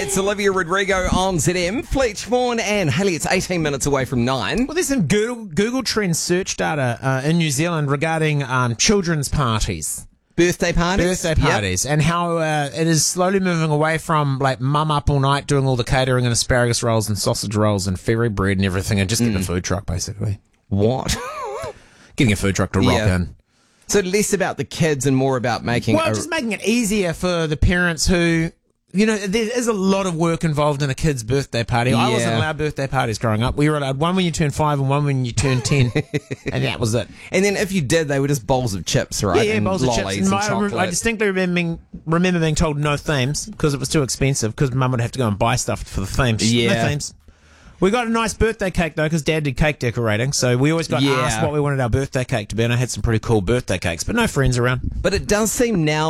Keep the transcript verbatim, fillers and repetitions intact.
It's Olivia Rodrigo on Z M. Fletch, Vaughan and Haley, it's eighteen minutes away from nine. Well, there's some Google, Google Trends search data uh, in New Zealand regarding um, children's parties. Birthday parties? Birthday parties. Yep. And how uh, it is slowly moving away from, like, mum up all night doing all the catering and asparagus rolls and sausage rolls and fairy bread and everything, and just getting mm. a food truck, basically. What? Getting a food truck to rock yeah. in. So less about the kids and more about making... Well, a... just making it easier for the parents who... You know, there is a lot of work involved in a kid's birthday party. Yeah. I wasn't allowed birthday parties growing up. We were allowed one when you turned five and one when you turned ten. And that was it. And then if you did, they were just bowls of chips, right? Yeah, yeah, and bowls of chips. lollies And and my, chocolate. I distinctly remember being, remember being told no themes because it was too expensive because mum would have to go and buy stuff for the themes. Yeah. No themes. We got a nice birthday cake, though, because Dad did cake decorating, so we always got Yeah. asked what we wanted our birthday cake to be, and I had some pretty cool birthday cakes, but no friends around. But it does seem now